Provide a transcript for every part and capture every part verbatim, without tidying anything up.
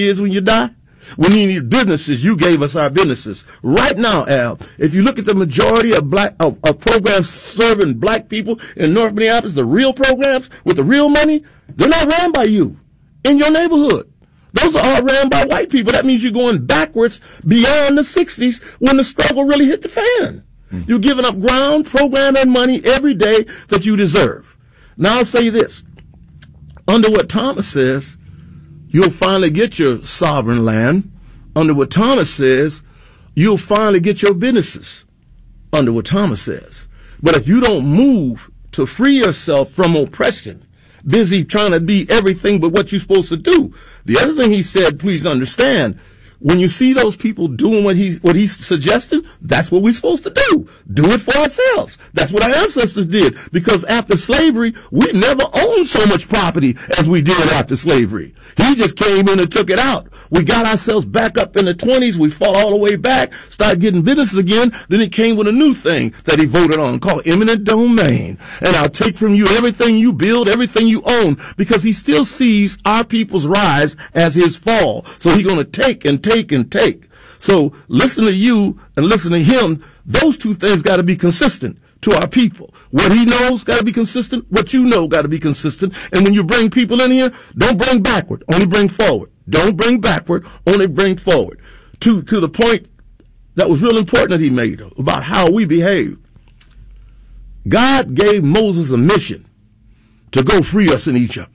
is when you die? When you need businesses, you gave us our businesses. Right now, Al, if you look at the majority of black of, of programs serving black people in North Minneapolis, the real programs with the real money, they're not ran by you in your neighborhood. Those are all ran by white people. That means you're going backwards beyond the sixties when the struggle really hit the fan. Mm-hmm. You're giving up ground, program, and money every day that you deserve. Now I'll say this. Under what Thomas says, you'll finally get your sovereign land. Under what Thomas says, you'll finally get your businesses. Under what Thomas says. But if you don't move to free yourself from oppression, busy trying to be everything but what you're supposed to do. The other thing he said, please understand, when you see those people doing what he's, what he's suggesting, that's what we're supposed to do. Do it for ourselves. That's what our ancestors did. Because after slavery, we never owned so much property as we did after slavery. He just came in and took it out. We got ourselves back up in the twenties. We fought all the way back, started getting business again. Then he came with a new thing that he voted on called eminent domain. And I'll take from you everything you build, everything you own, because he still sees our people's rise as his fall. So he's going to take and take Take and take. So listen to you and listen to him. Those two things got to be consistent to our people. What he knows got to be consistent. What you know got to be consistent. And when you bring people in here, don't bring backward, only bring forward. Don't bring backward, only bring forward. To to the point that was real important that he made about how we behave. God gave Moses a mission to go free us in Egypt.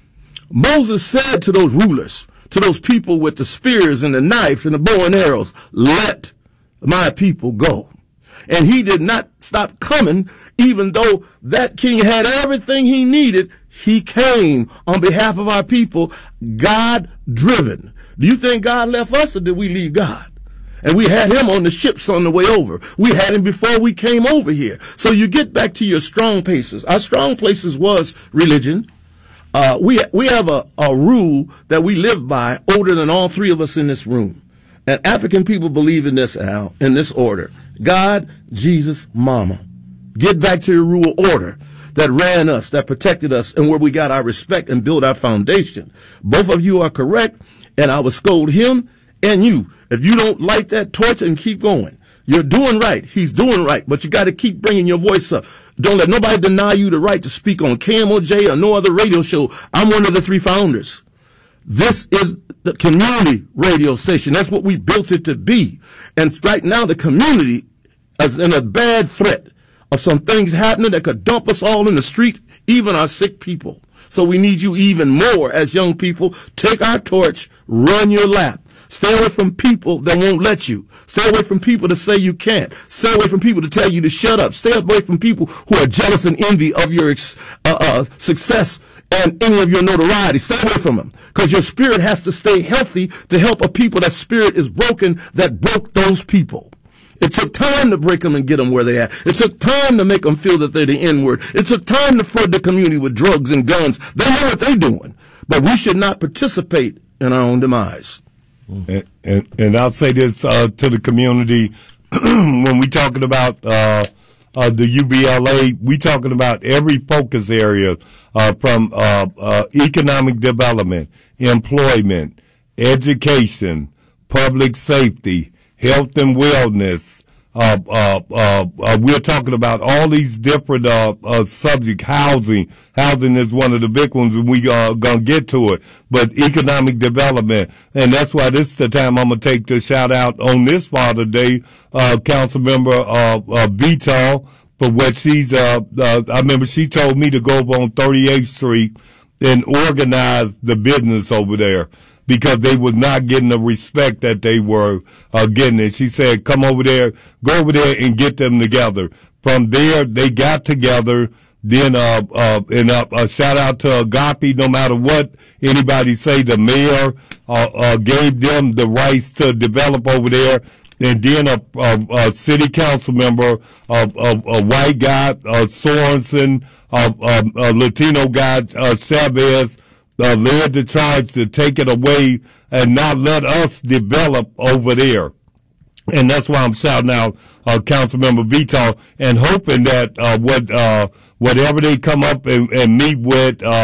Moses said to those rulers, to those people with the spears and the knives and the bow and arrows, let my people go. And he did not stop coming, even though that king had everything he needed. He came on behalf of our people, God driven. Do you think God left us, or did we leave God? And we had him on the ships on the way over. We had him before we came over here. So you get back to your strong places. Our strong places was religion. Uh, we, we have a, a rule that we live by older than all three of us in this room. And African people believe in this, Al, in this order. God, Jesus, Mama. Get back to your rule order that ran us, that protected us, and where we got our respect and build our foundation. Both of you are correct, and I would scold him and you. If you don't light that torch and keep going. You're doing right. He's doing right. But you got to keep bringing your voice up. Don't let nobody deny you the right to speak on K M O J or no other radio show. I'm one of the three founders. This is the community radio station. That's what we built it to be. And right now the community is in a bad threat of some things happening that could dump us all in the street, even our sick people. So we need you even more as young people. Take our torch, run your lap. Stay away from people that won't let you. Stay away from people that say you can't. Stay away from people that tell you to shut up. Stay away from people who are jealous and envy of your uh, uh, success and any of your notoriety. Stay away from them, because your spirit has to stay healthy to help a people that spirit is broken, that broke those people. It took time to break them and get them where they at. It took time to make them feel that they're the N-word. It took time to flood the community with drugs and guns. They know what they're doing, but we should not participate in our own demise. And, and, and I'll say this uh, to the community when we talking about uh, uh, the U B L A, we talking about every focus area uh, from uh, uh, economic development, employment, education, public safety, health and wellness. Uh, uh, uh, uh, we're talking about all these different, uh, uh, subject, housing. Housing is one of the big ones, and we are gonna get to it. But economic development, and that's why this is the time I'm gonna take to shout out on this Father Day, uh, Council Member, uh, uh, Vital, for what she's, uh, uh, I remember she told me to go over on thirty-eighth Street and organize the business over there, because they was not getting the respect that they were uh, getting. And she said, come over there, go over there and get them together. From there, they got together. Then, uh, uh, and uh, a shout out to Agape, no matter what anybody say, the mayor uh, uh, gave them the rights to develop over there. And then a, a, a city council member, a, a, a white guy, uh, Sorensen, a, a, a Latino guy, uh, Chavez, Uh, led the charge to take it away and not let us develop over there. And that's why I'm shouting out uh, Councilmember Vital and hoping that uh, what uh, whatever they come up and, and meet with, uh,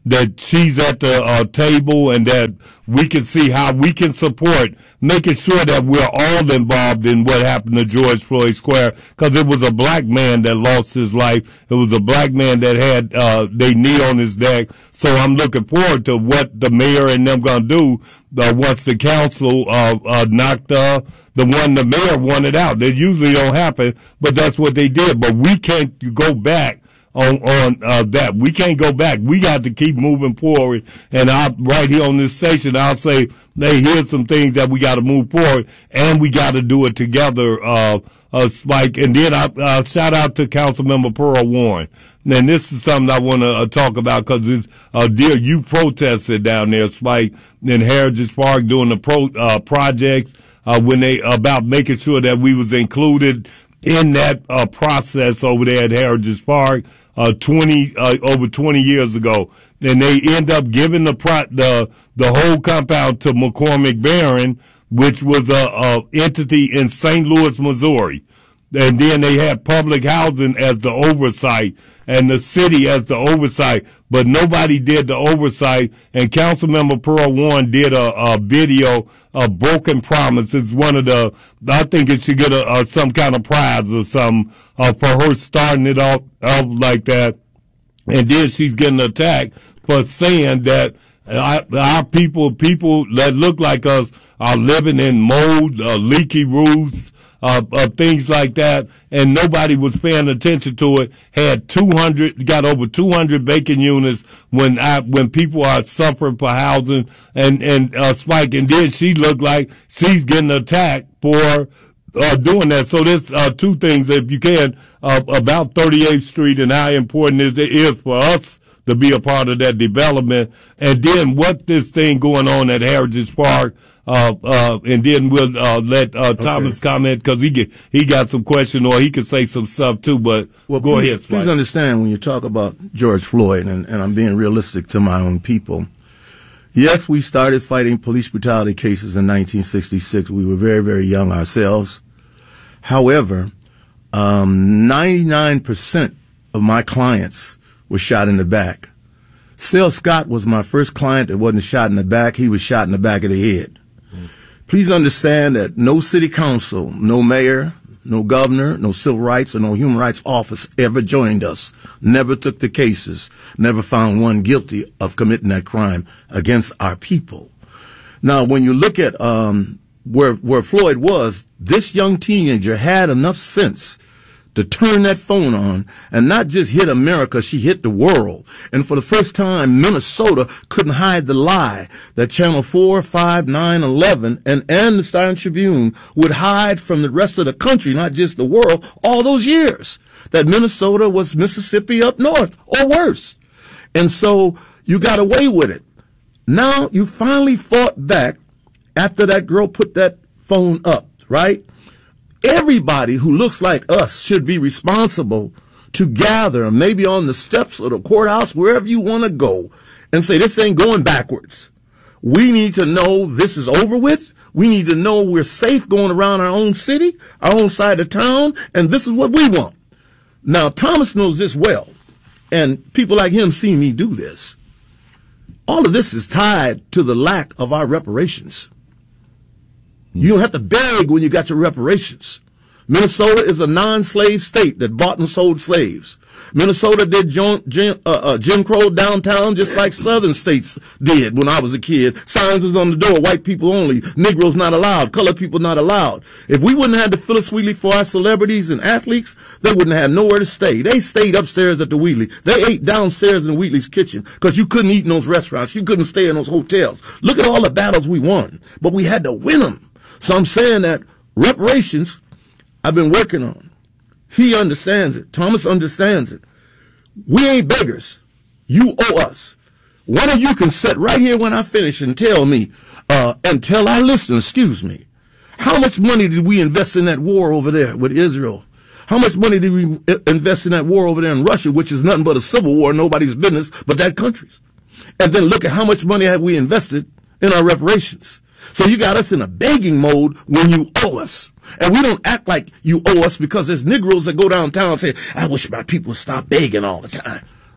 that she's at the uh, table and that we can see how we can support making sure that we're all involved in what happened to George Floyd Square, because it was a black man that lost his life. It was a black man that had uh, they knee on his neck. So I'm looking forward to what the mayor and them gonna do uh, once the council uh, uh, knocked uh, the one the mayor wanted out. That usually don't happen, but that's what they did. But we can't go back on on uh, that. We can't go back. We got to keep moving forward. And I, right here on this station, I'll say, hey, here's some things that we got to move forward, and we got to do it together, uh, uh, Spike. And then I uh, shout out to Councilmember Pearl Warren. And this is something I want to uh, talk about because it's, uh, dear, you protested down there, Spike, in Heritage Park doing the pro, uh, projects, uh, when they, about making sure that we was included in that, uh, process over there at Heritage Park. Uh, twenty, uh, over twenty years ago. And they end up giving the pro, the, the whole compound to McCormick Barron, which was a, a entity in Saint Louis, Missouri. And then they had public housing as the oversight and the city as the oversight, but nobody did the oversight. And Councilmember Pearl Warren did a, a video of Broken Promises. One of the, I think it should get a, a some kind of prize or something uh, for her starting it off, off like that. And then she's getting attacked for saying that our, our people, people that look like us are living in mold, uh, leaky roofs, Uh, uh, things like that, and nobody was paying attention to it. Had two hundred, got over two hundred vacant units when I, when people are suffering for housing, and, and, uh, Spike, and then she looked like she's getting attacked for, uh, doing that. So there's, uh, two things, if you can, uh, about thirty-eighth Street and how important it is for us to be a part of that development, and then what this thing going on at Heritage Park. Uh, uh, and then we'll, uh, let, uh, Thomas okay. comment because he get, he got some question or he could say some stuff too, but well, go please, ahead, Spike. Please understand when you talk about George Floyd, and, and I'm being realistic to my own people. Yes, we started fighting police brutality cases in nineteen sixty-six. We were very, very young ourselves. However, um, ninety-nine percent of my clients were shot in the back. Sale Scott was my first client that wasn't shot in the back. He was shot in the back of the head. Please understand that no city council, no mayor, no governor, no civil rights or no human rights office ever joined us, never took the cases, never found one guilty of committing that crime against our people. Now, when you look at um, where where Floyd was, this young teenager had enough sense to turn that phone on and not just hit America, she hit the world. And for the first time, Minnesota couldn't hide the lie that Channel four, five, nine, eleven, and, and the Star and Tribune would hide from the rest of the country, not just the world, all those years. That Minnesota was Mississippi up north, or worse. And so you got away with it. Now you finally fought back after that girl put that phone up, right? Everybody who looks like us should be responsible to gather, maybe on the steps of the courthouse, wherever you want to go, and say, this ain't going backwards. We need to know this is over with. We need to know we're safe going around our own city, our own side of town, and this is what we want. Now, Thomas knows this well, and people like him see me do this. All of this is tied to the lack of our reparations. You don't have to beg when you got your reparations. Minnesota is a non-slave state that bought and sold slaves. Minnesota did Jim, Jim, uh, uh, Jim Crow downtown just like southern states did when I was a kid. Signs was on the door, white people only, Negroes not allowed, colored people not allowed. If we wouldn't have had the Phyllis Wheatley for our celebrities and athletes, they wouldn't have nowhere to stay. They stayed upstairs at the Wheatley. They ate downstairs in Wheatley's kitchen because you couldn't eat in those restaurants. You couldn't stay in those hotels. Look at all the battles we won, but we had to win them. So I'm saying that reparations I've been working on. He understands it. Thomas understands it. We ain't beggars. You owe us. One of you can sit right here when I finish and tell me, uh, and tell our listeners, excuse me, how much money did we invest in that war over there with Israel? How much money did we invest in that war over there in Russia, which is nothing but a civil war, nobody's business but that country's? And then look at how much money have we invested in our reparations. So you got us in a begging mode when you owe us. And we don't act like you owe us because there's Negroes that go downtown and say, I wish my people would stop begging all the time.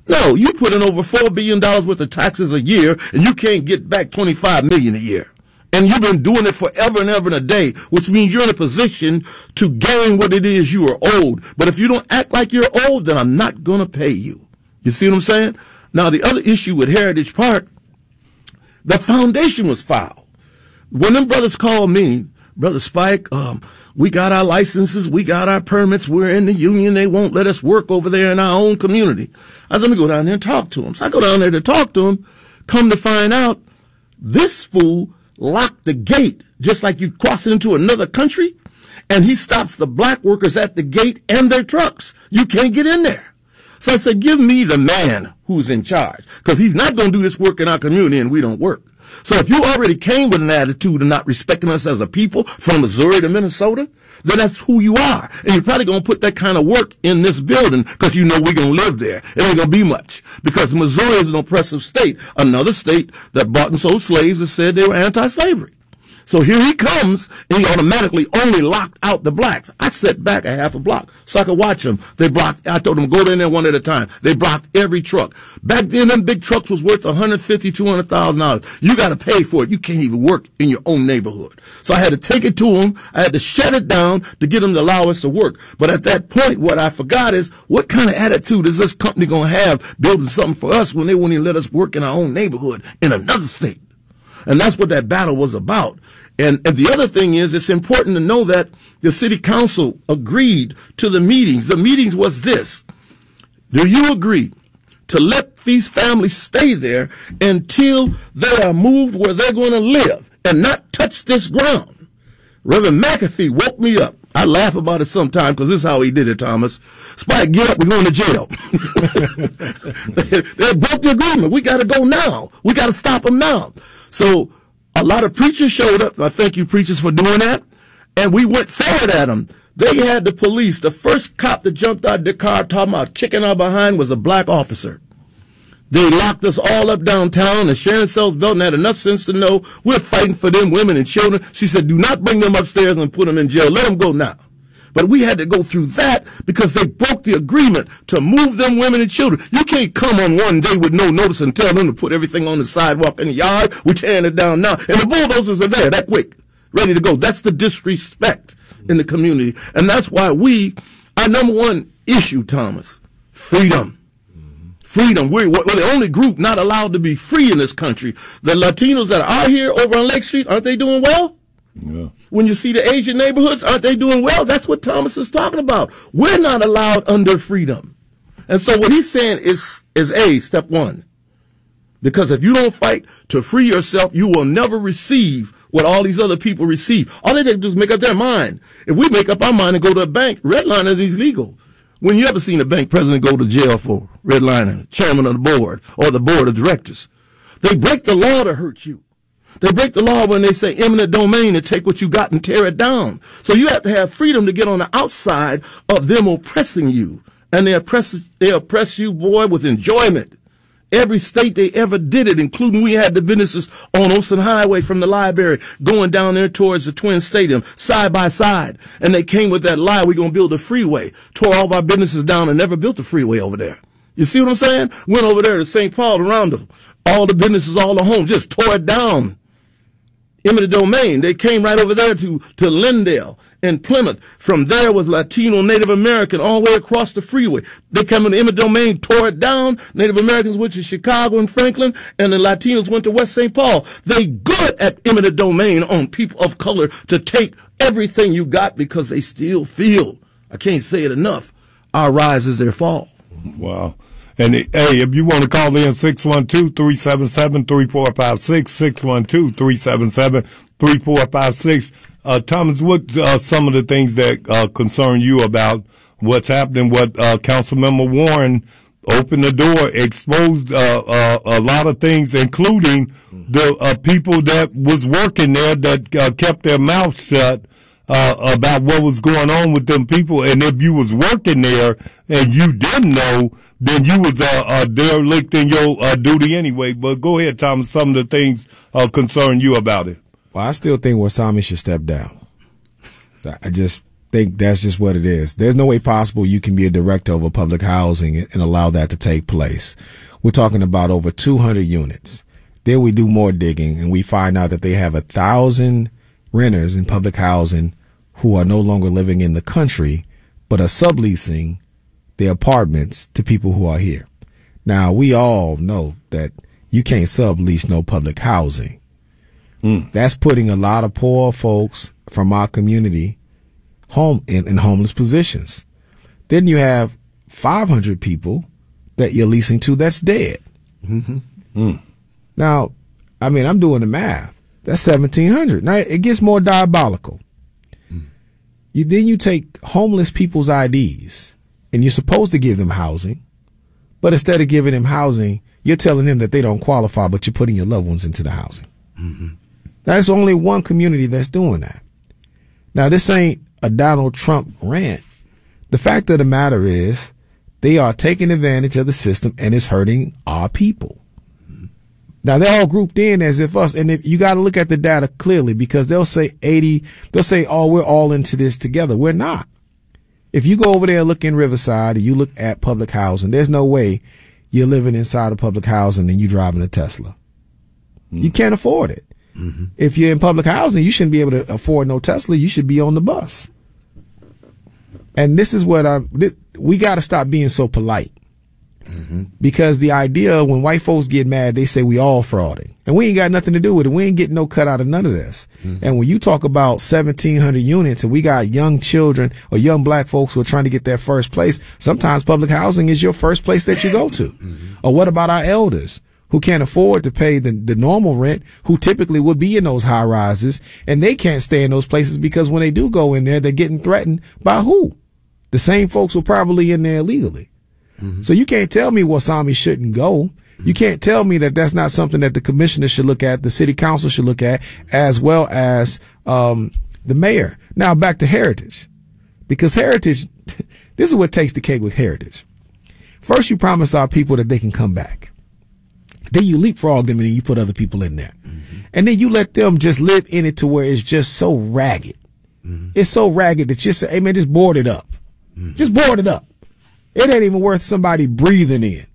No, you put in over four billion dollars worth of taxes a year, and you can't get back twenty-five million dollars a year. And you've been doing it forever and ever and a day, which means you're in a position to gain what it is you are owed. But if you don't act like you're owed, then I'm not going to pay you. You see what I'm saying? Now, the other issue with Heritage Park, the foundation was filed. When them brothers called me, Brother Spike, um, we got our licenses, we got our permits, we're in the union, they won't let us work over there in our own community. I said, let me go down there and talk to them. So I go down there to talk to them, come to find out, this fool locked the gate, just like you crossing into another country, and he stops the black workers at the gate and their trucks. You can't get in there. So I said, give me the man who's in charge, because he's not going to do this work in our community and we don't work. So if you already came with an attitude of not respecting us as a people from Missouri to Minnesota, then that's who you are. And you're probably going to put that kind of work in this building because you know we're going to live there. It ain't going to be much because Missouri is an oppressive state, another state that bought and sold slaves and said they were anti-slavery. So here he comes, and he automatically only locked out the blacks. I sat back a half a block so I could watch them. They blocked, I told them, go in there one at a time. They blocked every truck. Back then, them big trucks was worth one hundred fifty thousand dollars, two hundred thousand dollars. You got to pay for it. You can't even work in your own neighborhood. So I had to take it to them. I had to shut it down to get them to allow us to work. But at that point, what I forgot is, what kind of attitude is this company going to have building something for us when they won't even let us work in our own neighborhood in another state? And that's what that battle was about. And, and the other thing is, it's important to know that the city council agreed to the meetings. The meetings was this. Do you agree to let these families stay there until they are moved where they're going to live and not touch this ground? Reverend McAfee woke me up. I laugh about it sometimes because this is how he did it, Thomas. Spike, get up. We're going to jail. they, they broke the agreement. We got to go now. We got to stop them now. So a lot of preachers showed up. I thank you, preachers, for doing that. And we went forward at them. They had the police. The first cop that jumped out of the car talking about kicking our behind was a black officer. They locked us all up downtown, and Sharon Sells Belton had enough sense to know we're fighting for them women and children. She said, do not bring them upstairs and put them in jail. Let them go now. But we had to go through that because they broke the agreement to move them women and children. You can't come on one day with no notice and tell them to put everything on the sidewalk in the yard. We're tearing it down now. And the bulldozers are there that quick, ready to go. That's the disrespect in the community. And that's why we, our number one issue, Thomas, freedom. Freedom. We're, we're the only group not allowed to be free in this country. The Latinos that are here over on Lake Street, aren't they doing well? Yeah. When you see the Asian neighborhoods, aren't they doing well? That's what Thomas is talking about. We're not allowed under freedom. And so what he's saying is, is A, step one. Because if you don't fight to free yourself, you will never receive what all these other people receive. All they do is make up their mind. If we make up our mind and go to a bank, redlining is illegal. When you ever seen a bank president go to jail for redlining, chairman of the board or the board of directors? They break the law to hurt you. They break the law when they say eminent domain to take what you got and tear it down. So you have to have freedom to get on the outside of them oppressing you. And they oppress, they oppress you, boy, with enjoyment. Every state they ever did it, including we had the businesses on Olsen Highway from the library going down there towards the Twin Stadium, side by side. And they came with that lie, we're going to build a freeway. Tore all of our businesses down and never built a freeway over there. You see what I'm saying? Went over there to Saint Paul, to Roundel. All the businesses, all the homes, just tore it down. Eminent domain. They came right over there to, to Lindale and Plymouth. From there was Latino, Native American, all the way across the freeway. They came in the eminent domain, tore it down. Native Americans went to Chicago and Franklin, and the Latinos went to West Saint Paul. They good at eminent domain on people of color to take everything you got because they still feel, I can't say it enough, our rise is their fall. Wow. And, hey, if you want to call in, six one two, three seven seven, three four five six, six one two, three seven seven, three four five six. Uh, Thomas, what uh, some of the things that uh, concern you about what's happening, what uh, Councilmember Warren opened the door, exposed uh, uh, a lot of things, including the uh, people that was working there that uh, kept their mouths shut Uh, about what was going on with them people, and if you was working there and you didn't know, then you was uh, uh, derelict in your uh, duty anyway. But go ahead, Thomas. Some of the things uh, concern you about it. Well, I still think Warsame should step down. I just think that's just what it is. There's no way possible you can be a director over public housing and allow that to take place. We're talking about over two hundred units. Then we do more digging and we find out that they have a thousand renters in public housing who are no longer living in the country, but are subleasing their apartments to people who are here. Now, we all know that you can't sublease no public housing. Mm. That's putting a lot of poor folks from our community home in, in homeless positions. Then you have five hundred people that you're leasing to that's dead. Mm-hmm. Mm. Now, I mean, I'm doing the math. That's seventeen hundred. Now, it gets more diabolical. Mm. You Then you take homeless people's I Ds, and you're supposed to give them housing, but instead of giving them housing, you're telling them that they don't qualify, but you're putting your loved ones into the housing. Mm-hmm. That's only one community that's doing that. Now, this ain't a Donald Trump rant. The fact of the matter is they are taking advantage of the system and it's hurting our people. Mm-hmm. Now, they're all grouped in as if us, and if you got to look at the data clearly, because they'll say eighty, they'll say, oh, we're all into this together. We're not. If you go over there and look in Riverside and you look at public housing, there's no way you're living inside of public housing and you driving a Tesla. Mm-hmm. You can't afford it. Mm-hmm. If you're in public housing, you shouldn't be able to afford no Tesla. You should be on the bus. And this is what I'm, th- we got to stop being so polite. Mm-hmm. Because the idea when white folks get mad, they say we all frauding. And we ain't got nothing to do with it. We ain't getting no cut out of none of this. Mm-hmm. And when you talk about seventeen hundred units and we got young children or young black folks who are trying to get their first place, sometimes public housing is your first place that you go to. Mm-hmm. Or what about our elders who can't afford to pay the, the normal rent, who typically would be in those high rises, and they can't stay in those places because when they do go in there, they're getting threatened by who? The same folks who are probably in there illegally. Mm-hmm. So you can't tell me Wasami shouldn't go. Mm-hmm. You can't tell me that that's not something that the commissioner should look at, the city council should look at, as well as um, the mayor. Now back to Heritage, because Heritage, this is what takes the cake with Heritage. First, you promise our people that they can come back. Then you leapfrog them and then you put other people in there. Mm-hmm. And then you let them just live in it to where it's just so ragged. Mm-hmm. It's so ragged that you say, hey man, just board it up. Mm-hmm. Just board it up. It ain't even worth somebody breathing in.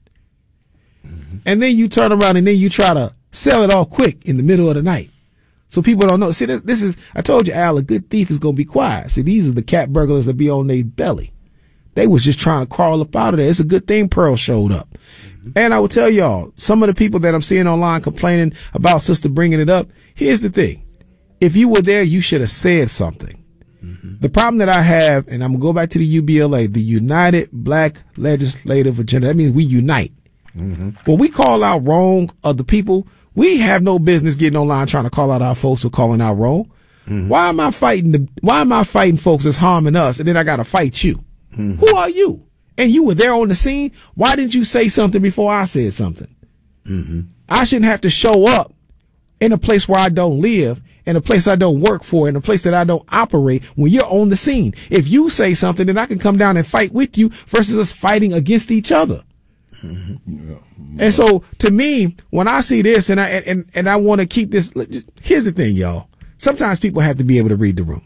Mm-hmm. And then you turn around and then you try to sell it all quick in the middle of the night. So people don't know. See, this, this is, I told you, Al, a good thief is going to be quiet. See, these are the cat burglars that be on their belly. They was just trying to crawl up out of there. It's a good thing Pearl showed up. Mm-hmm. And I will tell y'all, some of the people that I'm seeing online complaining about sister bringing it up, here's the thing. If you were there, you should have said something. Mm-hmm. The problem that I have, and I'm going to go back to the U B L A, the United Black Legislative Agenda. That means we unite. Mm-hmm. When we call out wrong of the people, we have no business getting online trying to call out our folks who are calling out wrong. Mm-hmm. Why am I fighting the, why am I fighting folks that's harming us and then I got to fight you? Mm-hmm. Who are you? And you were there on the scene. Why didn't you say something before I said something? Mm-hmm. I shouldn't have to show up in a place where I don't live, in a place I don't work for, in a place that I don't operate when you're on the scene. If you say something, then I can come down and fight with you versus us fighting against each other. Mm-hmm. Yeah. And so to me, when I see this and I, and, and I want to keep this, here's the thing, y'all. Sometimes people have to be able to read the room.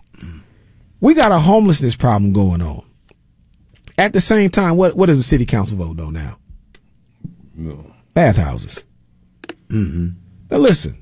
We got a homelessness problem going on. At the same time, what, what does the city council vote on now? No. Bathhouses. Mm-hmm. Now listen,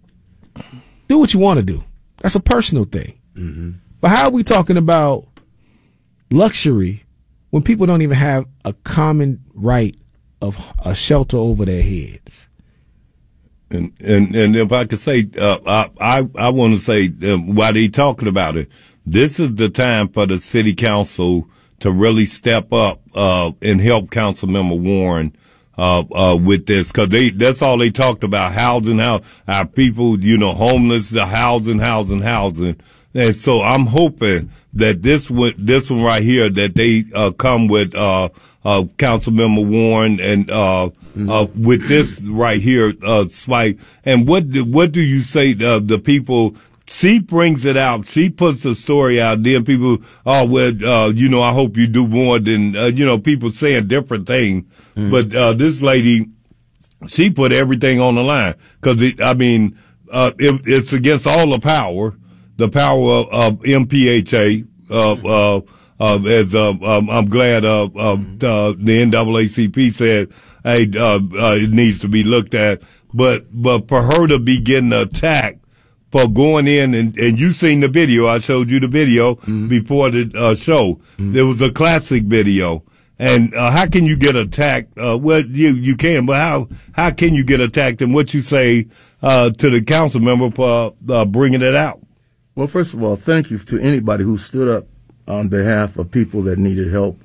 do what you want to do. That's a personal thing. Mm-hmm. But how are we talking about luxury when people don't even have a common right of a shelter over their heads? And and, and if I could say, uh, I I, I want to say um, while they talking about it, this is the time for the city council to really step up uh, and help Councilmember Warren uh, uh, with this, because they that's all they talked about: housing, how our people, you know, homeless, the housing, housing, housing. And so I'm hoping that this one, this one right here, that they uh, come with uh, uh, Councilmember Warren and uh, mm-hmm. uh, with this right here, uh, Spike. And what do, what do you say uh, the people? She brings it out. She puts the story out. Then people, oh, well, uh, you know, I hope you do more than, uh, you know, people saying different things. Mm. But, uh, this lady, she put everything on the line. Cause it, I mean, uh, it, it's against all the power, the power of, of M P H A, uh, uh, uh, as, uh, um, I'm glad, uh, uh, uh, the N double A C P said, hey, uh, uh, it needs to be looked at. But, but for her to be getting attacked for going in and, and you seen the video. I showed you the video mm-hmm. before the uh, show. Mm-hmm. There was a classic video. And, uh, how can you get attacked? Uh, well, you, you can, but how, how can you get attacked and what you say, uh, to the council member for, uh, bringing it out? Well, first of all, thank you to anybody who stood up on behalf of people that needed help.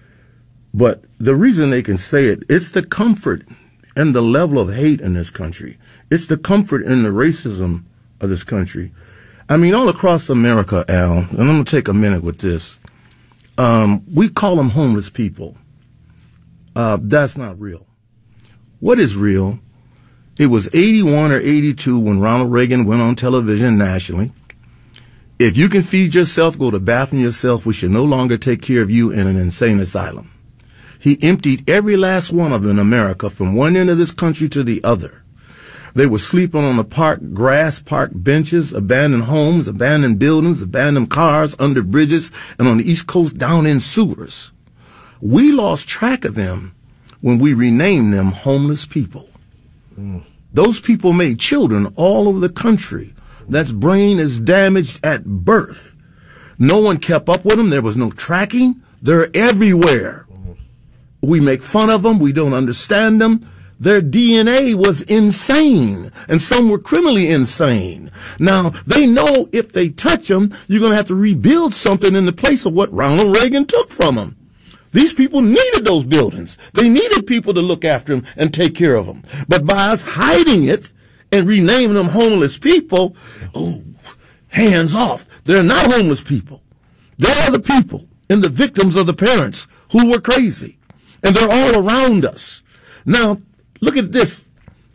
But the reason they can say it, it's the comfort and the level of hate in this country. It's the comfort in the racism of this country. I mean, all across America, Al, and I'm going to take a minute with this. Um, we call them homeless people. Uh, that's not real. What is real? It was eighty-one or eighty-two when Ronald Reagan went on television nationally. If you can feed yourself, go to the bathroom yourself, we should no longer take care of you in an insane asylum. He emptied every last one of them in America from one end of this country to the other. They were sleeping on the park grass, park benches, abandoned homes, abandoned buildings, abandoned cars, under bridges, and on the East Coast down in sewers. We lost track of them when we renamed them homeless people. Mm. Those people made children all over the country. That's brain is damaged at birth. No one kept up with them. There was no tracking. They're everywhere. Mm. We make fun of them. We don't understand them. Their D N A was insane, and some were criminally insane. Now, they know if they touch them, you're going to have to rebuild something in the place of what Ronald Reagan took from them. These people needed those buildings. They needed people to look after them and take care of them. But by us hiding it and renaming them homeless people, oh, hands off. They're not homeless people. They're the people and the victims of the parents who were crazy. And they're all around us. Now, look at this.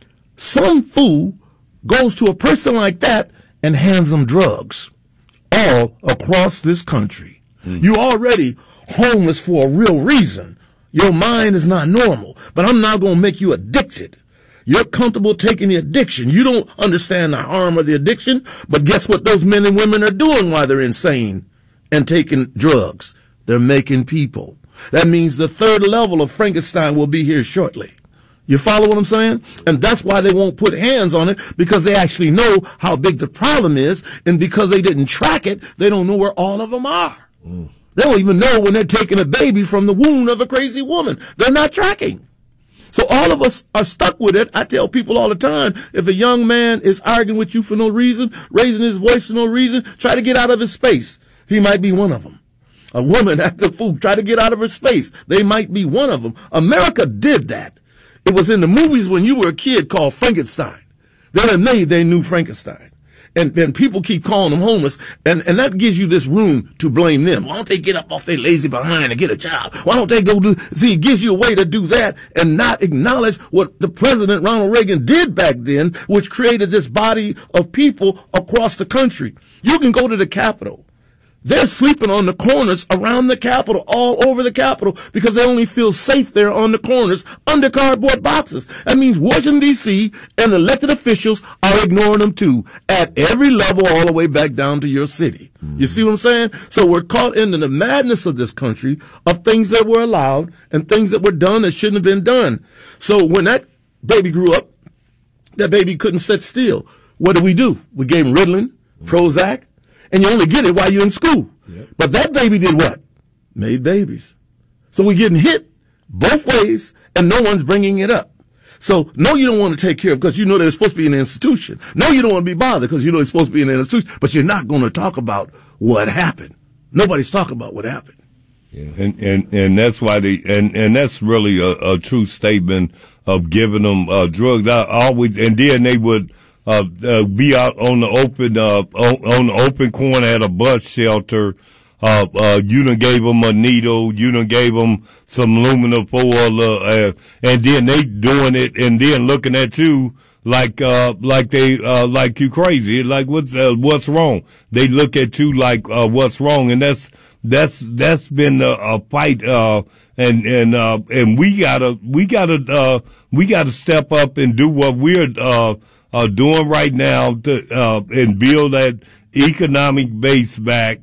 Some fool goes to a person like that and hands them drugs all across this country. Mm. You already homeless for a real reason. Your mind is not normal, but I'm not going to make you addicted. You're comfortable taking the addiction. You don't understand the harm of the addiction, but guess what those men and women are doing while they're insane and taking drugs? They're making people. That means the third level of Frankenstein will be here shortly. You follow what I'm saying? And that's why they won't put hands on it, because they actually know how big the problem is. And because they didn't track it, they don't know where all of them are. Mm. They don't even know when they're taking a baby from the womb of a crazy woman. They're not tracking. So all of us are stuck with it. I tell people all the time, if a young man is arguing with you for no reason, raising his voice for no reason, try to get out of his space. He might be one of them. A woman at the food, try to get out of her space. They might be one of them. America did that. It was in the movies when you were a kid called Frankenstein. They had made their new Frankenstein. And then people keep calling them homeless, and, and that gives you this room to blame them. Why don't they get up off their lazy behind and get a job? Why don't they go do, see, it gives you a way to do that and not acknowledge what the President Ronald Reagan did back then, which created this body of people across the country. You can go to the Capitol. They're sleeping on the corners around the Capitol, all over the Capitol, because they only feel safe there on the corners under cardboard boxes. That means Washington, D C and elected officials are ignoring them too, at every level, all the way back down to your city. Mm-hmm. You see what I'm saying? So we're caught into the madness of this country of things that were allowed and things that were done that shouldn't have been done. So when that baby grew up, that baby couldn't sit still. What did we do? We gave him Ritalin, Prozac, and you only get it while you're in school. Yep. But that baby did what? Made babies. So we're getting hit both ways, and no one's bringing it up. So, no, you don't want to take care of because you know they're supposed to be in an institution. No, you don't want to be bothered because you know they're supposed to be in an institution, but you're not going to talk about what happened. Nobody's talking about what happened. Yeah. And, and, and that's why they, and, and that's really a, a true statement of giving them, uh, drugs. I always, and then they would, Uh, uh, be out on the open, uh, on, on the open corner at a bus shelter. Uh, uh, you done gave them a needle. You done gave them some aluminum foil, uh, uh, and then they doing it and then looking at you like, uh, like they, uh, like you crazy. Like what's, uh, what's wrong? They look at you like, uh, what's wrong? And that's, that's, that's been a, a fight, uh, and, and, uh, and we gotta, we gotta, uh, we gotta step up and do what we're, uh, Uh, doing right now to, uh, and build that economic base back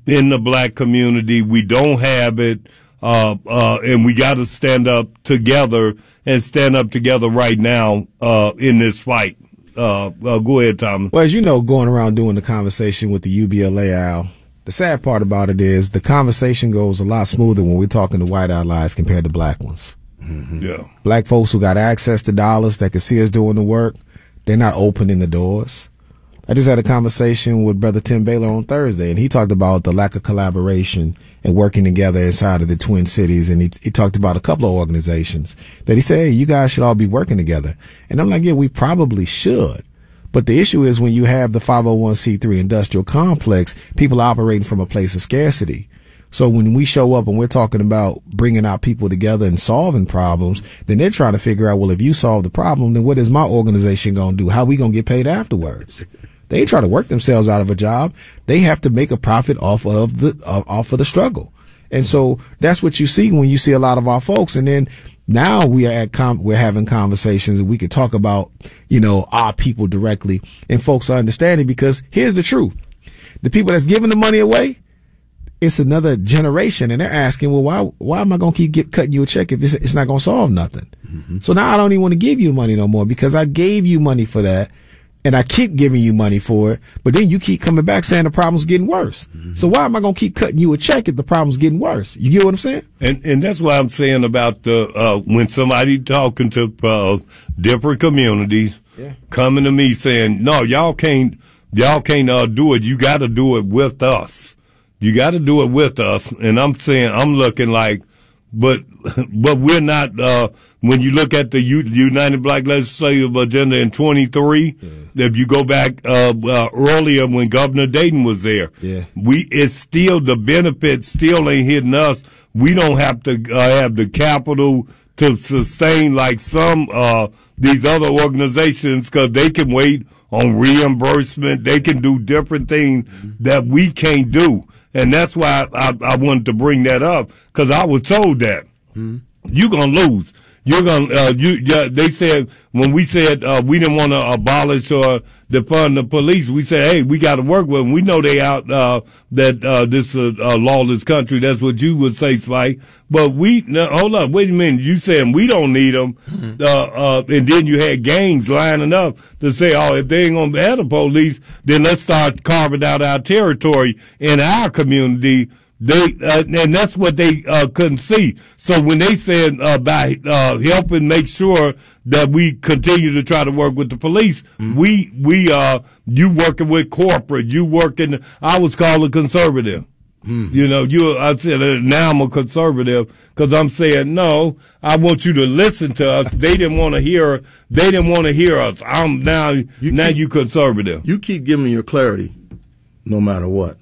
in the black community. We don't have it, uh, uh, and we got to stand up together and stand up together right now uh, in this fight. Uh, uh, go ahead, Thomas. Well, as you know, going around doing the conversation with the U B L A, Al, the sad part about it is the conversation goes a lot smoother when we're talking to white allies compared to black ones. Mm-hmm. Yeah. Black folks who got access to dollars that can see us doing the work, they're not opening the doors. I just had a conversation with Brother Tim Baylor on Thursday, and he talked about the lack of collaboration and working together inside of the Twin Cities. And he, he talked about a couple of organizations that he said, hey, you guys should all be working together. And I'm like, yeah, we probably should. But the issue is when you have the five oh one c three industrial complex, people are operating from a place of scarcity. So when we show up and we're talking about bringing our people together and solving problems, then they're trying to figure out, well, if you solve the problem, then what is my organization going to do? How are we going to get paid afterwards? They ain't trying to work themselves out of a job. They have to make a profit off of the uh, off of the struggle. And so that's what you see when you see a lot of our folks. And then now we are at com- we're having conversations and we can talk about, you know, our people directly, and folks are understanding, because here's the truth. The people that's giving the money away, it's another generation, and they're asking, well, why why am I going to keep get, cutting you a check if this, it's not going to solve nothing? Mm-hmm. So now I don't even want to give you money no more, because I gave you money for that. And I keep giving you money for it, but then you keep coming back saying the problem's getting worse. Mm-hmm. So why am I going to keep cutting you a check if the problem's getting worse? You get what I'm saying? And and that's why I'm saying about the uh, when somebody talking to uh, different communities, yeah, coming to me saying, no, y'all can't, y'all can't uh, do it. You got to do it with us. You got to do it with us. And I'm saying, I'm looking like, but but we're not. Uh, When you look at the U- United Black Legislative Agenda in twenty-three, yeah, if you go back uh, uh, earlier when Governor Dayton was there, yeah, we it's still the benefits still ain't hitting us. We don't have to uh, have the capital to sustain like some uh, these other organizations, because they can wait on reimbursement. They can do different things mm-hmm. that we can't do, and that's why I, I, I wanted to bring that up, because I was told that mm-hmm. you're gonna lose. You're gonna, uh, you, yeah, they said, when we said, uh, we didn't want to abolish or defund the police, we said, hey, we got to work with them. We know they out, uh, that, uh, this, uh, uh, lawless country. That's what you would say, Spike. But we, no, hold up, wait a minute. You saying we don't need them. Mm-hmm. Uh, uh, and then you had gangs lining up to say, oh, if they ain't gonna have the police, then let's start carving out our territory in our community. They uh, and that's what they uh, couldn't see. So when they said uh, by uh, helping make sure that we continue to try to work with the police, mm-hmm. we we uh you working with corporate, you working. I was called a conservative. Mm-hmm. You know, you I said uh, now I'm a conservative because I'm saying no. I want you to listen to us. They didn't want to hear. They didn't want to hear us. I'm now you now keep, you conservative. You keep giving your clarity, no matter what.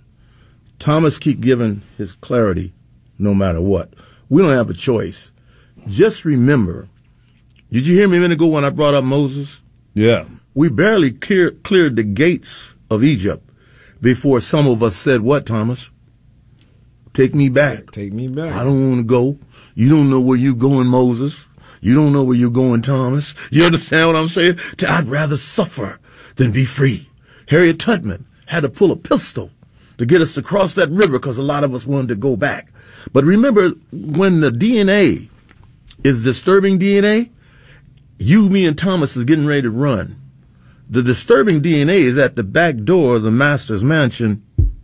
Thomas keep giving his clarity no matter what. We don't have a choice. Just remember, did you hear me a minute ago when I brought up Moses? Yeah. We barely clear, cleared the gates of Egypt before some of us said, what, Thomas? Take me back. Take me back. I don't want to go. You don't know where you're going, Moses. You don't know where you're going, Thomas. You understand what I'm saying? I'd rather suffer than be free. Harriet Tubman had to pull a pistol to get us to cross that river because a lot of us wanted to go back. But remember, when the D N A is disturbing D N A, you, me, and Thomas is getting ready to run. The disturbing D N A is at the back door of the master's mansion.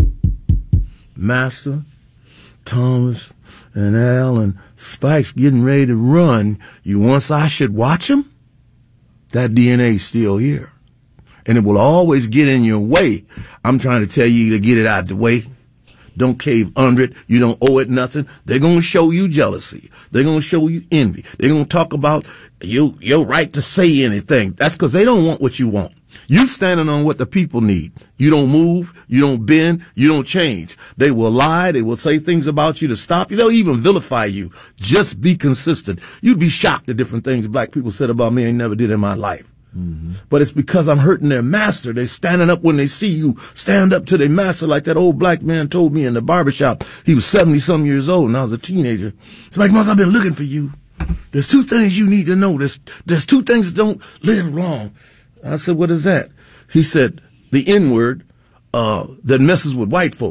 Master, Thomas, and Al, and Spike's getting ready to run. You want I should watch them? That D N A is still here. And it will always get in your way. I'm trying to tell you to get it out of the way. Don't cave under it. You don't owe it nothing. They're going to show you jealousy. They're going to show you envy. They're going to talk about you, your right to say anything. That's because they don't want what you want. You standing on what the people need. You don't move. You don't bend. You don't change. They will lie. They will say things about you to stop you. They'll even vilify you. Just be consistent. You'd be shocked at different things black people said about me I never did in my life. Mm-hmm. But it's because I'm hurting their master. They're standing up when they see you. Stand up to their master, like that old black man told me in the barbershop. He was seventy-some years old, and I was a teenager. It's like, Mom, I've been looking for you. There's two things you need to know. There's, there's two things that don't live long. I said, what is that? He said, the N-word uh, that messes with white folks.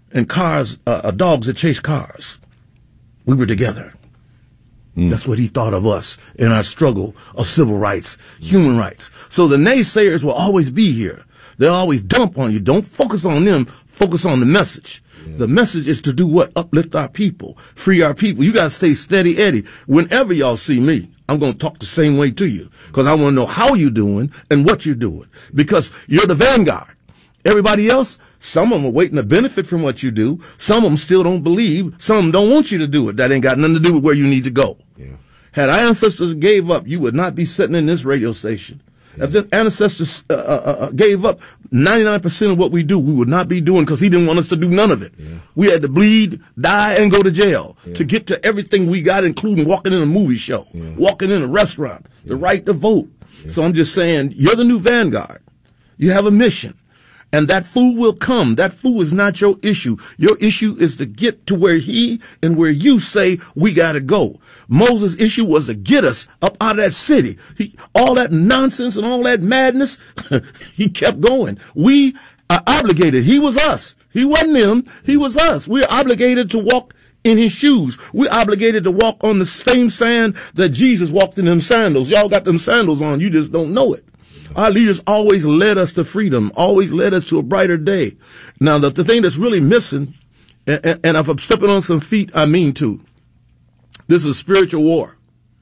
and cars, uh, uh, dogs that chase cars. We were together. Mm. That's what he thought of us in our struggle of civil rights, human rights. So the naysayers will always be here. They'll always dump on you. Don't focus on them. Focus on the message. Yeah. The message is to do what? Uplift our people. Free our people. You got to stay steady, Eddie. Whenever y'all see me, I'm going to talk the same way to you because I want to know how you're doing and what you're doing because you're the vanguard. Everybody else, some of them are waiting to benefit from what you do. Some of them still don't believe. Some of them don't want you to do it. That ain't got nothing to do with where you need to go. Yeah. Had our ancestors gave up, you would not be sitting in this radio station. Yeah. If the ancestors uh, uh, uh, gave up ninety-nine percent of what we do, we would not be doing because he didn't want us to do none of it. Yeah. We had to bleed, die, and go to jail yeah. to get to everything we got, including walking in a movie show, yeah. walking in a restaurant, yeah. the right to vote. Yeah. So I'm just saying, you're the new vanguard. You have a mission. And that food will come. That food is not your issue. Your issue is to get to where he and where you say we got to go. Moses' issue was to get us up out of that city. He, all that nonsense and all that madness, he kept going. We are obligated. He was us. He wasn't him. He was us. We're obligated to walk in his shoes. We're obligated to walk on the same sand that Jesus walked in them sandals. Y'all got them sandals on. You just don't know it. Our leaders always led us to freedom, always led us to a brighter day. Now, the, the thing that's really missing, and, and, and if I'm stepping on some feet, I mean to, this is a spiritual war.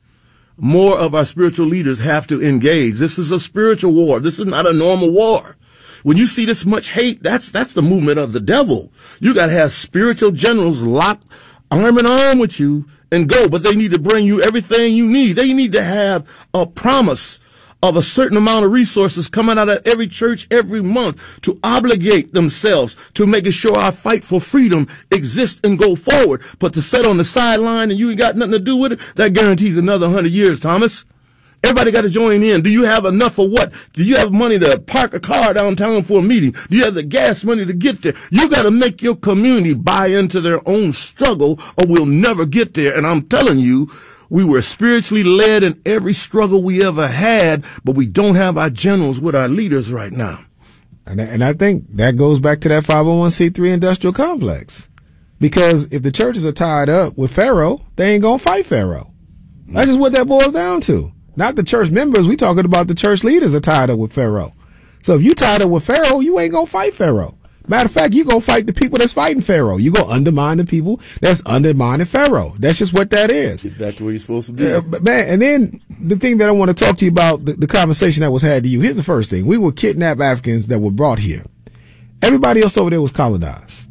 More of our spiritual leaders have to engage. This is a spiritual war. This is not a normal war. When you see this much hate, that's that's the movement of the devil. You got to have spiritual generals lock arm in arm with you and go, but they need to bring you everything you need. They need to have a promise of a certain amount of resources coming out of every church every month to obligate themselves to making sure our fight for freedom exists and go forward. But to sit on the sideline and you ain't got nothing to do with it, that guarantees another hundred years, Thomas. Everybody got to join in. Do you have enough for what? Do you have money to park a car downtown for a meeting? Do you have the gas money to get there? You got to make your community buy into their own struggle or we'll never get there. And I'm telling you, we were spiritually led in every struggle we ever had, but we don't have our generals with our leaders right now. And, and I think that goes back to that five oh one c three industrial complex. Because if the churches are tied up with Pharaoh, they ain't going to fight Pharaoh. That's just what that boils down to. Not the church members. We talking about the church leaders are tied up with Pharaoh. So if you tied up with Pharaoh, you ain't going to fight Pharaoh. Matter of fact, you're going to fight the people that's fighting Pharaoh. You're going to undermine the people that's undermining Pharaoh. That's just what that is. Get back to where you're supposed to be. Uh, man, and then the thing that I want to talk to you about, the, the conversation that was had to you. Here's the first thing. We were kidnapped Africans that were brought here. Everybody else over there was colonized.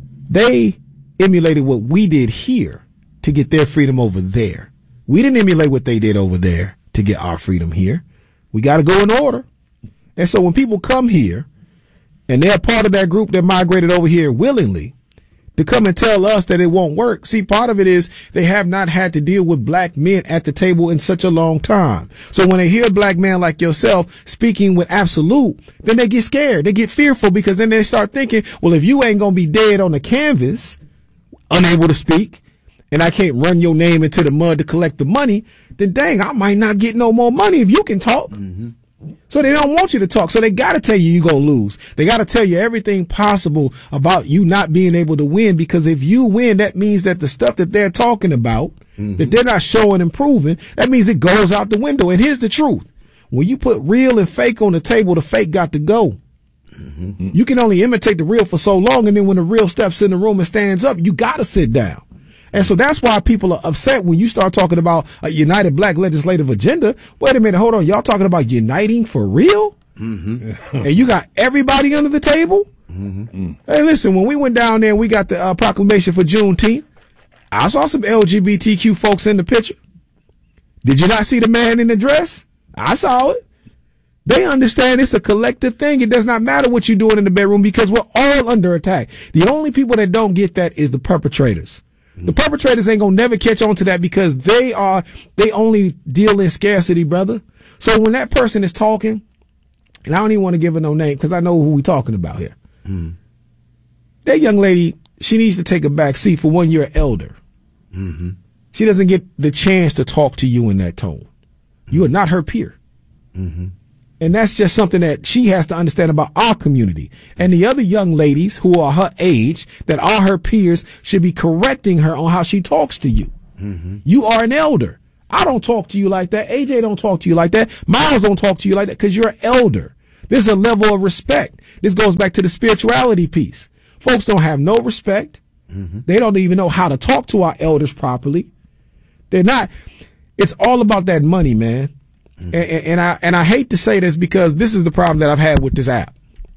They emulated what we did here to get their freedom over there. We didn't emulate what they did over there to get our freedom here. We got to go in order. And so when people come here, and they're part of that group that migrated over here willingly to come and tell us that it won't work. See, part of it is they have not had to deal with black men at the table in such a long time. So when they hear a black man like yourself speaking with absolute, then they get scared. They get fearful because then they start thinking, well, if you ain't going to be dead on the canvas, unable to speak, and I can't run your name into the mud to collect the money, then dang, I might not get no more money if you can talk. Mm-hmm. So they don't want you to talk. So they got to tell you you're going to lose. They got to tell you everything possible about you not being able to win, because if you win, that means that the stuff that they're talking about, mm-hmm. that they're not showing and proving, that means it goes out the window. And here's the truth. When you put real and fake on the table, the fake got to go. Mm-hmm. You can only imitate the real for so long. And then when the real steps in the room and stands up, you got to sit down. And so that's why people are upset when you start talking about a united black legislative agenda. Wait a minute. Hold on. Y'all talking about uniting for real? Mm-hmm. And you got everybody under the table? Mm-hmm. Hey, listen, when we went down there and we got the uh, proclamation for Juneteenth, I saw some L G B T Q folks in the picture. Did you not see the man in the dress? I saw it. They understand it's a collective thing. It does not matter what you're doing in the bedroom because we're all under attack. The only people that don't get that is the perpetrators. The perpetrators ain't gonna never catch on to that because they are, they only deal in scarcity, brother. So when that person is talking, and I don't even want to give her no name because I know who we talking about here. Mm. That young lady, she needs to take a back seat for one year elder. Mm-hmm. She doesn't get the chance to talk to you in that tone. You are not her peer. Mm-hmm. And that's just something that she has to understand about our community. And the other young ladies who are her age, that are her peers, should be correcting her on how she talks to you. Mm-hmm. You are an elder. I don't talk to you like that. A J don't talk to you like that. Miles don't talk to you like that because you're an elder. There's a level of respect. This goes back to the spirituality piece. Folks don't have no respect. Mm-hmm. They don't even know how to talk to our elders properly. They're not. It's all about that money, man. Mm-hmm. And, and I and I hate to say this because this is the problem that I've had with this app.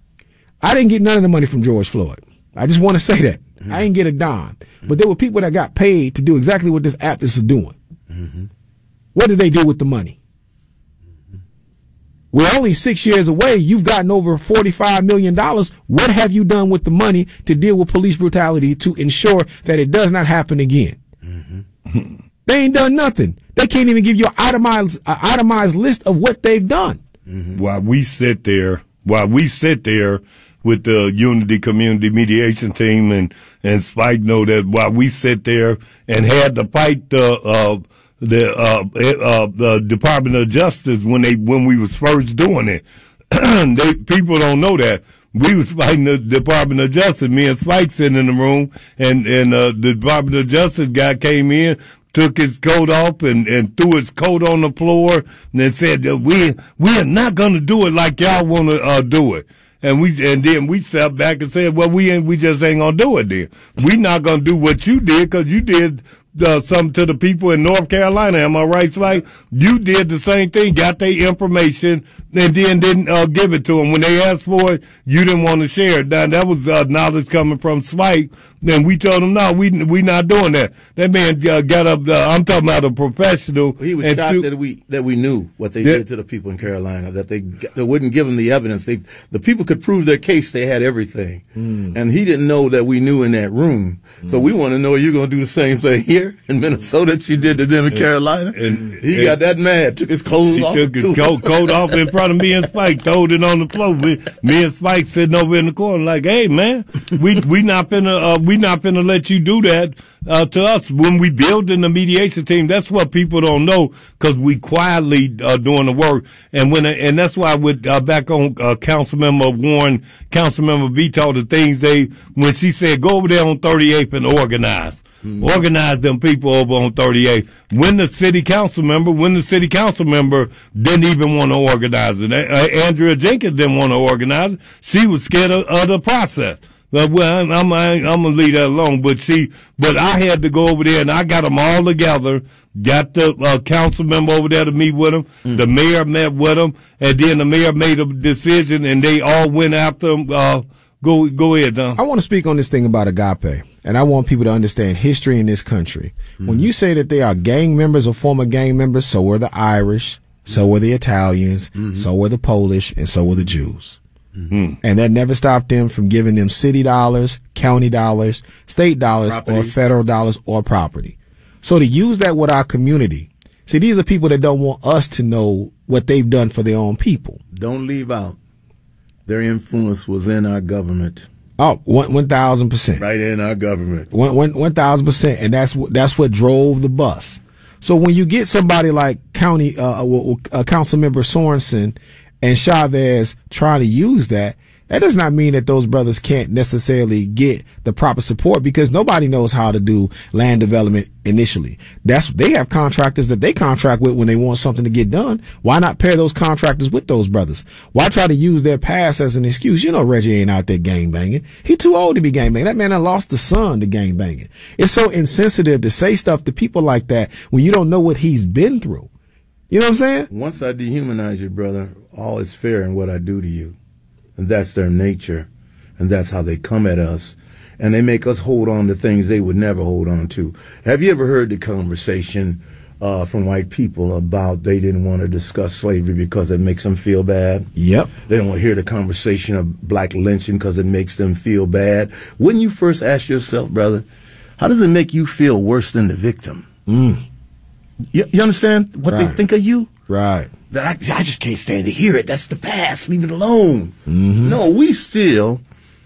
I didn't get none of the money from George Floyd. I just want to say that. Mm-hmm. I didn't get a dime. Mm-hmm. But there were people that got paid to do exactly what this app is doing. Mm-hmm. What did they do with the money? Mm-hmm. We're only six years away. You've gotten over forty-five million dollars. What have you done with the money to deal with police brutality to ensure that it does not happen again? Mm-hmm. They ain't done nothing. They can't even give you an itemized, uh, itemized list of what they've done. Mm-hmm. While we sit there, while we sit there with the Unity Community Mediation Team and, and Spike know that while we sit there and had to fight the, uh, the, uh, uh, the Department of Justice when they, when we was first doing it, they, people don't know that. We was fighting the Department of Justice. Me and Spike sitting in the room and, and, uh, the Department of Justice guy came in, took his coat off and, and threw his coat on the floor and then said that we, we are not going to do it like y'all want to, uh, do it. And we, and then we stepped back and said, well, we ain't, we just ain't going to do it then. We not going to do what you did because you did, uh, something to the people in North Carolina. Am I right, Spike? You did the same thing, got their information and then didn't, uh, give it to them. When they asked for it, you didn't want to share it. Now, that was, uh, knowledge coming from Spike. Then we told him, no, we, we not doing that. That man uh, got up, uh, I'm talking about a professional. He was shocked to, that we, that we knew what they yeah. did to the people in Carolina, that they, they wouldn't give them the evidence. They, the people could prove their case. They had everything. Mm. And he didn't know that we knew in that room. Mm. So we want to know, are you going to do the same thing here in Minnesota that you did to them in and, Carolina? And he and, got that mad, took his clothes he off. He took his coat, coat off in front of me and Spike, throwed it on the floor. Me, me and Spike sitting over in the corner like, hey man, we, we not finna, uh, we not finna let you do that uh, to us. When we build in the mediation team, that's what people don't know because we quietly uh, doing the work. And when and that's why with uh, back on uh, Councilmember Warren, Councilmember Vito, the things they when she said go over there on thirty-eighth and organize, mm-hmm. organize them people over on thirty-eighth. When the city council member, when the city council member didn't even want to organize it, uh, Andrea Jenkins didn't want to organize it. She was scared of, of the process. But well, I'm, I'm, I'm gonna leave that alone. But she, but I had to go over there and I got them all together. Got the uh, council member over there to meet with them. Mm. The mayor met with them, and then the mayor made a decision, and they all went after him. Uh, go, go ahead, Don. I want to speak on this thing about agape, and I want people to understand history in this country. Mm. When you say that they are gang members or former gang members, so were the Irish, so were the Italians, mm-hmm. so were the Polish, and so were the Jews. Mm-hmm. And that never stopped them from giving them city dollars, county dollars, state dollars, property. Or federal dollars or property. So to use that with our community, see, these are people that don't want us to know what they've done for their own people. Don't leave out their influence was in our government. Oh, one, one thousand percent. Right in our government. One, one, one thousand percent. And that's what, that's what drove the bus. So when you get somebody like County, uh, uh Council Member Sorensen and Chavez trying to use that, that does not mean that those brothers can't necessarily get the proper support because nobody knows how to do land development initially. That's, they have contractors that they contract with when they want something to get done. Why not pair those contractors with those brothers? Why try to use their past as an excuse? You know, Reggie ain't out there gang banging. He too old to be gang banging. That man done lost the son to gang banging. It's so insensitive to say stuff to people like that when you don't know what he's been through. You know what I'm saying? Once I dehumanize you, brother, all is fair in what I do to you. And that's their nature. And that's how they come at us. And they make us hold on to things they would never hold on to. Have you ever heard the conversation uh, from white people about they didn't want to discuss slavery because it makes them feel bad? Yep. They don't want to hear the conversation of black lynching because it makes them feel bad. Wouldn't you first ask yourself, brother, how does it make you feel worse than the victim? Mm. You, you understand what right. they think of you? Right. That I, I just can't stand to hear it. That's the past. Leave it alone. Mm-hmm. No, we still,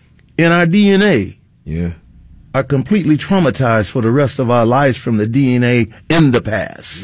in our D N A, yeah, are completely traumatized for the rest of our lives from the D N A in the past. Yeah.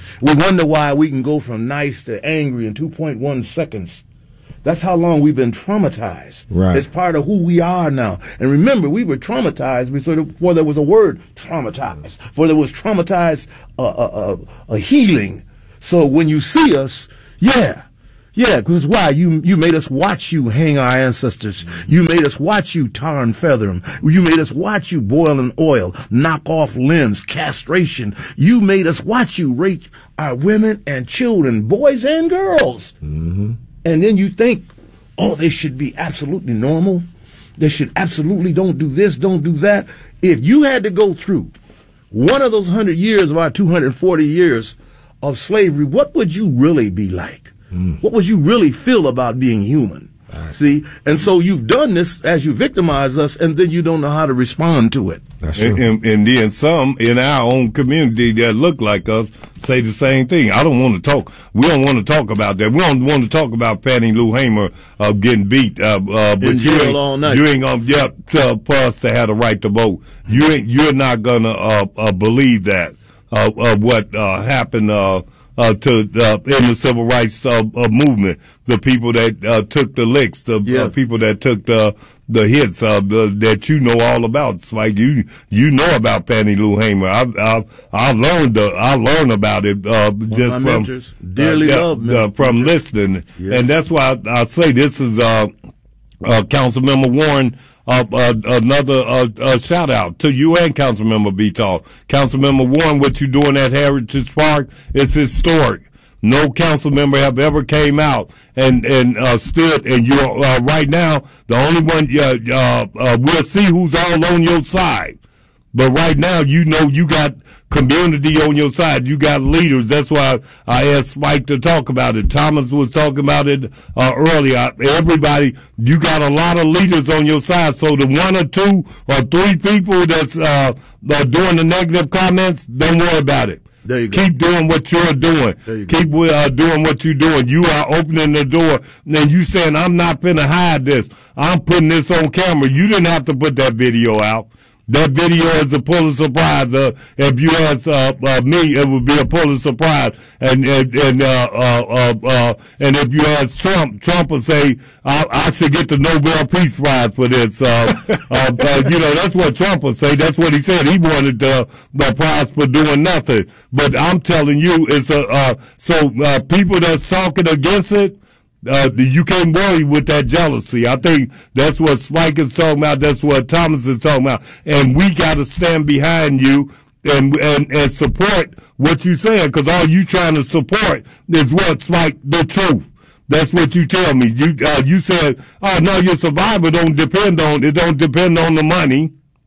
We wonder why we can go from nice to angry in two point one seconds. That's how long we've been traumatized. Right. It's part of who we are now. And remember, we were traumatized before there was a word traumatized, before there was traumatized uh, uh, uh, a healing. So when you see us, yeah, yeah, because why? You you made us watch you hang our ancestors. You made us watch you tar and feather them. You made us watch you boil in oil, knock off limbs, castration. You made us watch you rape our women and children, boys and girls. Mm-hmm. And then you think, oh, they should be absolutely normal. They should absolutely don't do this, don't do that. If you had to go through one of those hundred years of our two hundred forty years of slavery, what would you really be like? Mm. What would you really feel about being human? Right. See? And so you've done this as you victimize us, and then you don't know how to respond to it. That's true. And, and, and then some in our own community that look like us say the same thing. I don't want to talk. We don't want to talk about that. We don't want to talk about Fannie Lou Hamer uh, getting beat. Uh, uh, but in you jail ain't, all night. You ain't gonna yeah, tell us to have the right to vote. You ain't. You're not gonna uh, uh, believe that uh, uh, what uh, happened. Uh, Uh, to uh, in the civil rights uh, uh, movement, the people that uh, took the licks, the yeah. uh, people that took the the hits, uh, the, that you know all about. It's like you you know about Fannie Lou Hamer. I I I learned uh, I learned about it uh, One just of my from mentors, dearly uh, loved uh, from listening, yeah. and that's why I, I say this is uh, uh, Councilmember Warren. Uh, uh, another uh, uh, shout out to you and Councilmember Beatall. Councilmember Warren, what you doing at Heritage Park is historic. No council member have ever came out and and uh, stood, and you're uh, right now the only one. Uh, uh, uh, we'll see who's all on your side, but right now you know you got community on your side. You got leaders. That's why I asked Mike to talk about it. Thomas was talking about it uh, earlier. Everybody, you got a lot of leaders on your side. So the one or two or three people that's uh, uh, doing the negative comments, don't worry about it. There you go. Keep doing what you're doing. You Keep uh, doing what you're doing. You are opening the door, and you saying, I'm not finna hide this. I'm putting this on camera. You didn't have to put that video out. That video is a Pulitzer Prize. Uh, if you ask uh, uh, me, it would be a Pulitzer Prize. And and and, uh, uh, uh, uh, and if you ask Trump, Trump will say, I, I should get the Nobel Peace Prize for this. Uh, uh, uh, you know, that's what Trump will say. That's what he said. He wanted the, the prize for doing nothing. But I'm telling you, it's a uh, so uh, people that's talking against it. Uh, you can't worry with that jealousy. I think that's what Spike is talking about. That's what Thomas is talking about. And we got to stand behind you and, and, and support what you're saying, because all you trying to support is what's like the truth. That's what you tell me. You, uh, you said, oh no, your survival don't depend on, it don't depend on the money.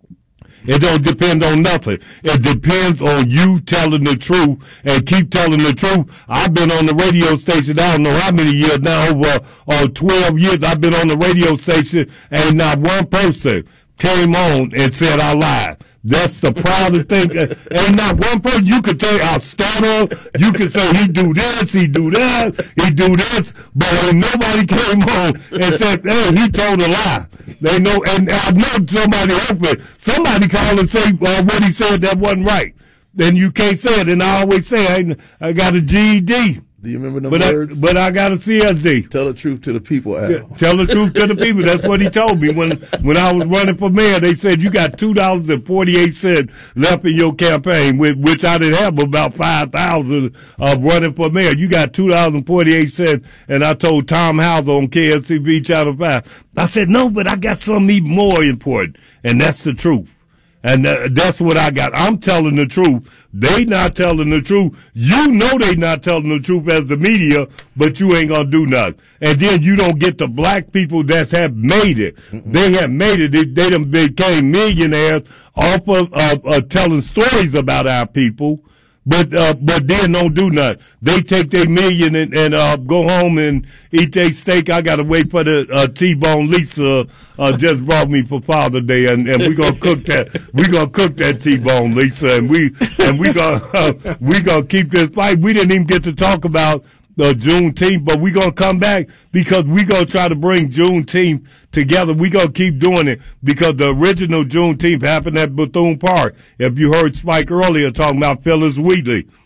It don't depend on nothing. It depends on you telling the truth and keep telling the truth. I've been on the radio station, I don't know how many years now, over uh, twelve years I've been on the radio station, and not one person came on and said I lied. That's the proudest thing. Ain't not one person. You could say I stutter. You could say he do this, he do that, he do this. But ain't nobody came on and said, hey, he told a lie. They know, and I know somebody open. Somebody call and say uh, what he said that wasn't right. Then you can't say it. And I always say I, I got a G E D. Do you remember them but words? I, but I got a C S D. Tell the truth to the people, Al. Yeah, tell the truth to the people. That's what he told me when when I was running for mayor. They said you got two dollars and forty eight cents left in your campaign, with which I didn't have about five thousand of running for mayor. You got two dollars and forty eight cents, and I told Tom Hauser on K S C B Channel Five. I said no, but I got something even more important, and that's the truth. And uh, that's what I got. I'm telling the truth. They not telling the truth. You know they not telling the truth as the media, but you ain't gonna do nothing. And then you don't get the black people that have made it. Mm-mm. They have made it. They, they done became millionaires off of uh, uh, telling stories about our people. But uh, but then don't do nothing. They take their million and, and uh, go home and eat their steak. I gotta wait for the uh, T-bone Lisa uh, just brought me for Father's Day, and, and we gonna cook that. We gonna cook that T-bone Lisa, and we and we gonna uh, we gonna keep this fight. We didn't even get to talk about the uh, Juneteenth, but we gonna come back because we gonna try to bring Juneteenth together. We gonna keep doing it because the original Juneteenth happened at Bethune Park. If you heard Spike earlier talking about Phyllis Wheatley,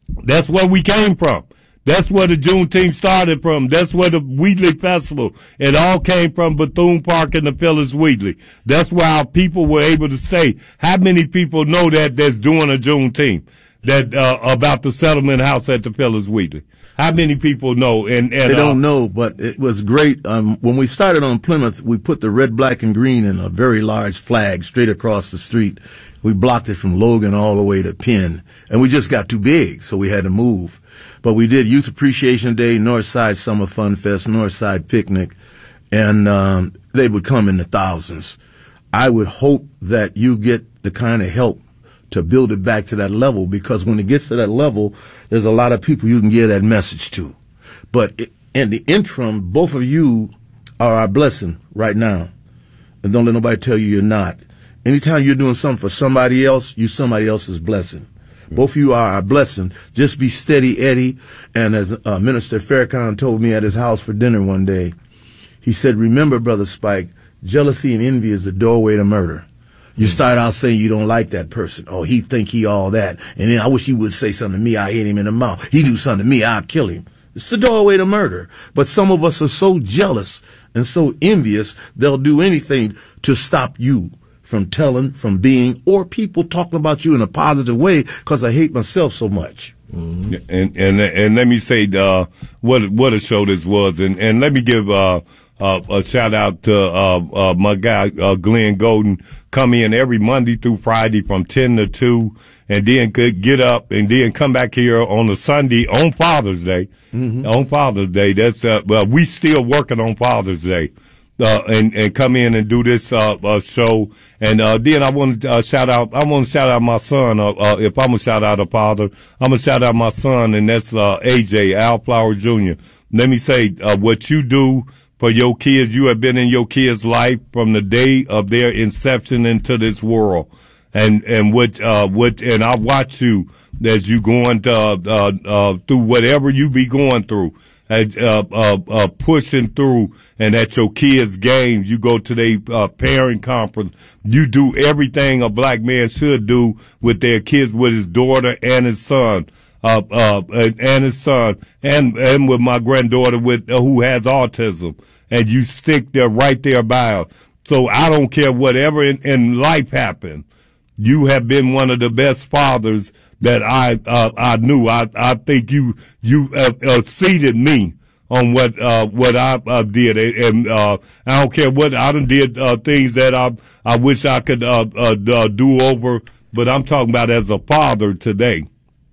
That's where we came from. That's where the Juneteenth started from. That's where the Wheatley Festival, it all came from Bethune Park and the Phyllis Wheatley. That's where our people were able to say, how many people know that that's doing a Juneteenth, that, uh, about the settlement house at the Phyllis Wheatley? How many people know? And, and They don't uh, know, but it was great. Um, when we started on Plymouth, we put the red, black, and green in a very large flag straight across the street. We blocked it from Logan all the way to Penn, and we just got too big, so we had to move. But we did Youth Appreciation Day, Northside Summer Fun Fest, Northside Picnic, and um, they would come in the thousands. I would hope that you get the kind of help to build it back to that level, because when it gets to that level, there's a lot of people you can give that message to. But in the interim, both of you are our blessing right now. And don't let nobody tell you you're not. Anytime you're doing something for somebody else, you're somebody else's blessing. Both of you are our blessing. Just be steady, Eddie. And as uh, Minister Farrakhan told me at his house for dinner one day, he said, remember, Brother Spike, jealousy and envy is the doorway to murder. You start out saying you don't like that person. Oh, he think he all that. And then I wish he would say something to me. I hit him in the mouth. He do something to me. I'll kill him. It's the doorway to murder. But some of us are so jealous and so envious, they'll do anything to stop you from telling, from being, or people talking about you in a positive way, because I hate myself so much. Mm-hmm. And, and, and let me say, uh, what, what a show this was. And, and let me give, uh, uh, a shout out to, uh, uh, my guy, uh, Glenn Golden, come in every Monday through Friday from ten to two, and then could get up and then come back here on a Sunday on Father's Day. Mm-hmm. On Father's Day. That's, uh, well, we still working on Father's Day. Uh, and, and come in and do this, uh, uh, show. And, uh, then I want to, uh, shout out, I want to shout out my son. Uh, uh, if I'm going to shout out a father, I'm going to shout out my son, and that's, uh, A J, Al Flower Junior Let me say, uh, what you do for your kids, you have been in your kids' life from the day of their inception into this world. And, and what, uh, what, and I watch you as you going to, uh, uh, through whatever you be going through. Uh, uh, uh, pushing through, and at your kids' games, you go to their uh, parent conference. You do everything a black man should do with their kids, with his daughter and his son, uh, uh, and his son, and and with my granddaughter with uh, who has autism, and you stick there right there by her. So I don't care whatever in, in life happened. You have been one of the best fathers that I, uh, I knew. I, I think you, you, uh, exceeded me on what, uh, what I, uh, did. And, uh, I don't care what, I done did, uh, things that I, I wish I could, uh, uh, uh, do over, but I'm talking about as a father today.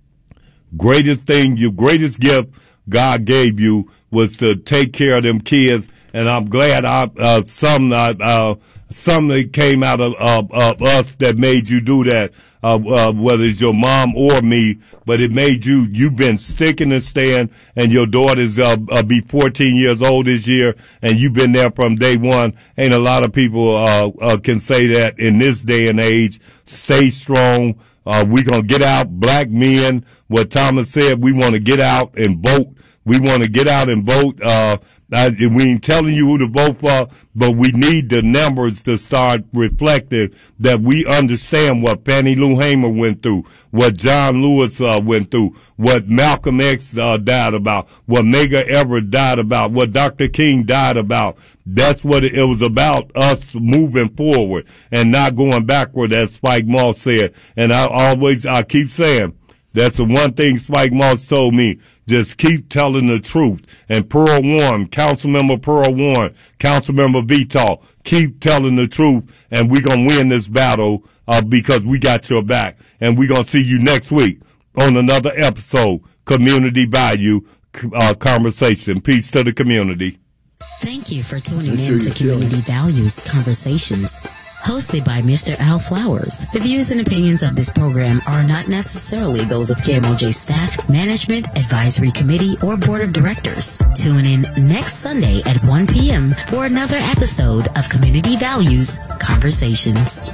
Greatest thing, your greatest gift God gave you was to take care of them kids. And I'm glad I, uh, some, uh, uh, some that came out of, uh, uh, us that made you do that. Uh, uh, whether it's your mom or me, but it made you, you've been sticking and staying, and your daughter's, uh, uh, be fourteen years old this year, and you've been there from day one. Ain't a lot of people, uh, uh, can say that in this day and age. Stay strong. Uh, we gonna get out, black men. What Thomas said, we want to get out and vote. We want to get out and vote. Uh, I, we ain't telling you who to vote for, but we need the numbers to start reflecting that we understand what Fannie Lou Hamer went through, what John Lewis uh, went through, what Malcolm X uh, died about, what Medgar Evers died about, what Doctor King died about. That's what it, it was about, us moving forward and not going backward, as Spike Moss said. And I always, I keep saying, that's the one thing Spike Moss told me. Just keep telling the truth. And Pearl Warren, Councilmember Pearl Warren, Councilmember Vital, keep telling the truth, and we're going to win this battle uh, because we got your back. And we're going to see you next week on another episode, Community Value uh, Conversation. Peace to the community. Thank you for tuning in to Community Values Conversations, hosted by Mister Al Flowers. The views and opinions of this program are not necessarily those of K M O J staff, management, advisory committee, or board of directors. Tune in next Sunday at one p.m. for another episode of Community Values Conversations.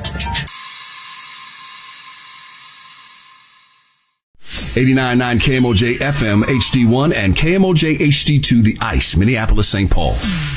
eighty-nine point nine K M O J F M H D one and K M O J H D two The Ice, Minneapolis, Saint Paul.